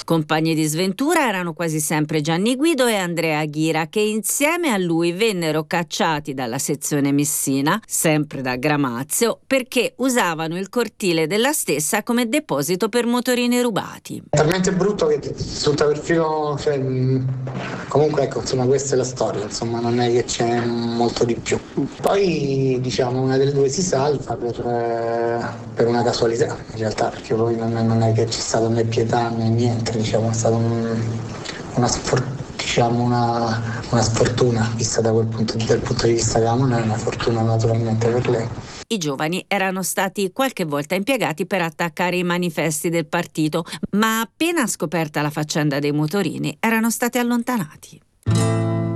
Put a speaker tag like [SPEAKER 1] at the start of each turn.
[SPEAKER 1] Compagni di sventura erano quasi sempre Gianni Guido e Andrea Ghira, che insieme a lui vennero cacciati dalla sezione Messina, sempre da Gramazio, perché usavano il cortile della stessa come deposito per motorini rubati.
[SPEAKER 2] È talmente brutto che tutta per filo, comunque ecco, insomma, questa è la storia, insomma, non è che c'è molto di più. Poi diciamo una delle due si salva per una casualità in realtà, perché poi non è che c'è stata né pietà né niente, diciamo, è stata una sfortuna vista dal punto di vista della mano, è una fortuna naturalmente per lei.
[SPEAKER 1] I giovani erano stati qualche volta impiegati per attaccare i manifesti del partito, ma appena scoperta la faccenda dei motorini erano stati allontanati.